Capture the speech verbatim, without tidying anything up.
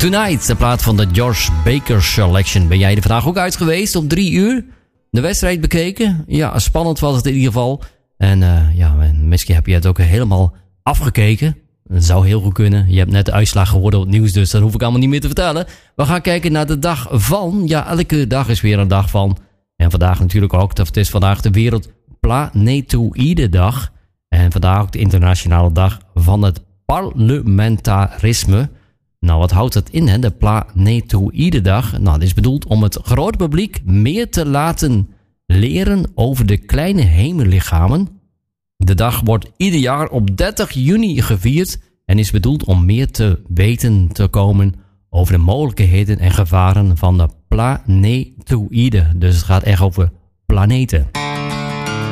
Tonight, de plaat van de George Baker Selection. Ben jij er vandaag ook uit geweest om drie uur? De wedstrijd bekeken? Ja, spannend was het in ieder geval. En uh, ja, misschien heb je het ook helemaal afgekeken. Dat zou heel goed kunnen. Je hebt net de uitslag gehoord op het nieuws, dus dat hoef ik allemaal niet meer te vertellen. We gaan kijken naar de dag van. Ja, elke dag is weer een dag van. En vandaag natuurlijk ook. Het is vandaag de Wereldplanetoïde-dag. En vandaag ook de internationale dag van het parlementarisme. Nou, wat houdt dat in, hè? De Planetoïde-dag. Nou, dit is bedoeld om het grote publiek meer te laten leren over de kleine hemellichamen. De dag wordt ieder jaar op dertig juni gevierd en is bedoeld om meer te weten te komen over de mogelijkheden en gevaren van de planetoïde. Dus het gaat echt over planeten.